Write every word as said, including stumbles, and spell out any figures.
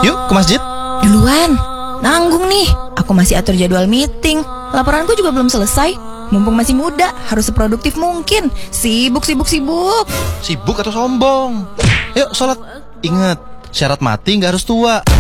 Yuk ke masjid. Duluan, nanggung nih. Aku masih atur jadwal meeting. Laporanku juga belum selesai. Mumpung masih muda, harus seproduktif mungkin. Sibuk, sibuk, sibuk. Sibuk atau sombong? Yuk sholat. Ingat, syarat mati nggak harus tua.